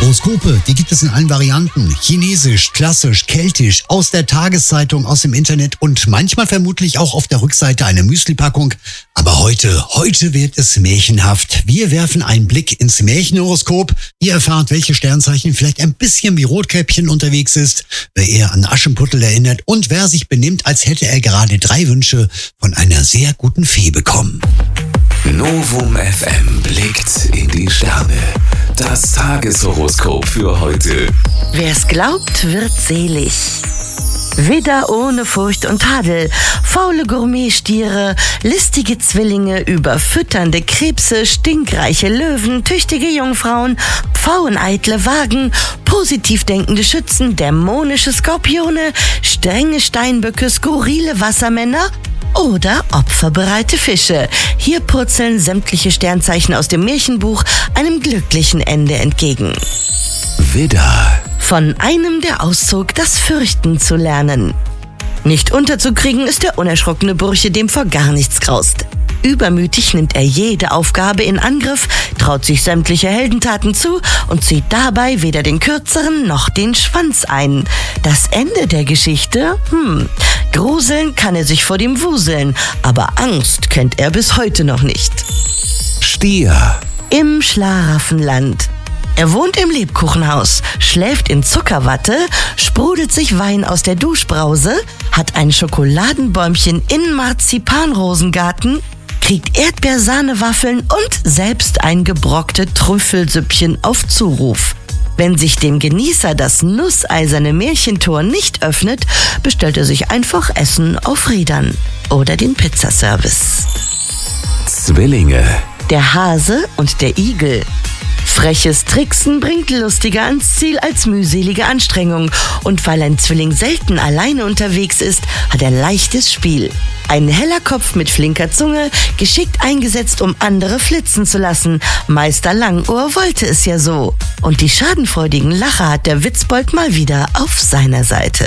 Horoskope, die gibt es in allen Varianten. Chinesisch, klassisch, keltisch, aus der Tageszeitung, aus dem Internet und manchmal vermutlich auch auf der Rückseite eine Müslipackung. Aber heute wird es märchenhaft. Wir werfen einen Blick ins Märchenhoroskop. Ihr erfahrt, welche Sternzeichen vielleicht ein bisschen wie Rotkäppchen unterwegs ist, wer eher an Aschenputtel erinnert und wer sich benimmt, als hätte er gerade 3 Wünsche von einer sehr guten Fee bekommen. Novum FM blickt in die Sterne. Das Tageshoroskop für heute. Wer's glaubt, wird selig. Widder ohne Furcht und Tadel, faule Gourmetstiere, listige Zwillinge, überfütternde Krebse, stinkreiche Löwen, tüchtige Jungfrauen, pfaueneitle Wagen, positiv denkende Schützen, dämonische Skorpione, strenge Steinböcke, skurrile Wassermänner oder opferbereite Fische. Hier purzeln sämtliche Sternzeichen aus dem Märchenbuch einem glücklichen Ende entgegen. Widder. Von einem der Auszog, das Fürchten zu lernen. Nicht unterzukriegen ist der unerschrockene Bursche, dem vor gar nichts graust. Übermütig nimmt er jede Aufgabe in Angriff, traut sich sämtliche Heldentaten zu und zieht dabei weder den kürzeren noch den Schwanz ein. Das Ende der Geschichte? Gruseln kann er sich vor dem Wuseln, aber Angst kennt er bis heute noch nicht. Stier. Im Schlaraffenland. Er wohnt im Lebkuchenhaus, schläft in Zuckerwatte, sprudelt sich Wein aus der Duschbrause, hat ein Schokoladenbäumchen in Marzipanrosengarten, kriegt Erdbeersahnewaffeln und selbst ein gebrockte Trüffelsüppchen auf Zuruf. Wenn sich dem Genießer das nusseiserne Märchentor nicht öffnet, bestellt er sich einfach Essen auf Rädern oder den Pizzaservice. Zwillinge. Der Hase und der Igel. Freches Tricksen bringt lustiger ans Ziel als mühselige Anstrengung. Und weil ein Zwilling selten alleine unterwegs ist, hat er leichtes Spiel. Ein heller Kopf mit flinker Zunge, geschickt eingesetzt, um andere flitzen zu lassen. Meister Langohr wollte es ja so. Und die schadenfreudigen Lacher hat der Witzbold mal wieder auf seiner Seite.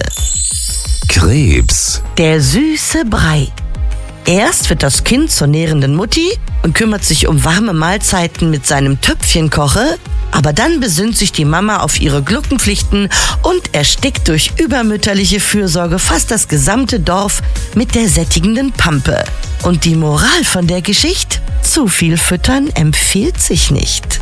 Krebs. Der süße Brei. Erst wird das Kind zur nährenden Mutti und kümmert sich um warme Mahlzeiten mit seinem Töpfchenkoche, aber dann besinnt sich die Mama auf ihre Gluckenpflichten und erstickt durch übermütterliche Fürsorge fast das gesamte Dorf mit der sättigenden Pampe. Und die Moral von der Geschichte? Zu viel füttern empfiehlt sich nicht.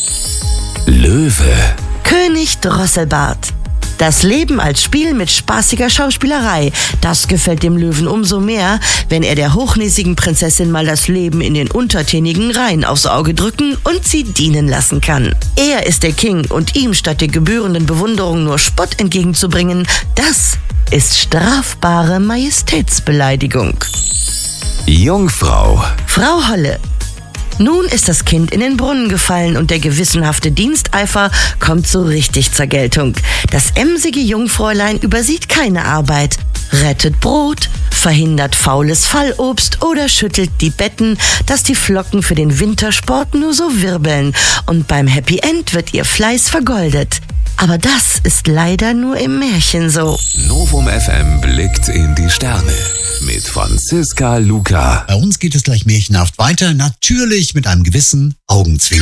Löwe. König Drosselbart. Das Leben als Spiel mit spaßiger Schauspielerei, das gefällt dem Löwen umso mehr, wenn er der hochnäsigen Prinzessin mal das Leben in den untertänigen Reihen aufs Auge drücken und sie dienen lassen kann. Er ist der King und ihm statt der gebührenden Bewunderung nur Spott entgegenzubringen, das ist strafbare Majestätsbeleidigung. Jungfrau. Frau Holle. Nun ist das Kind in den Brunnen gefallen und der gewissenhafte Diensteifer kommt so richtig zur Geltung. Das emsige Jungfräulein übersieht keine Arbeit, rettet Brot, verhindert faules Fallobst oder schüttelt die Betten, dass die Flocken für den Wintersport nur so wirbeln. Und beim Happy End wird ihr Fleiß vergoldet. Aber das ist leider nur im Märchen so. Novum FM blickt in die Sterne mit Franziska Luca. Bei uns geht es gleich märchenhaft weiter, natürlich mit einem gewissen Augenzwinkern.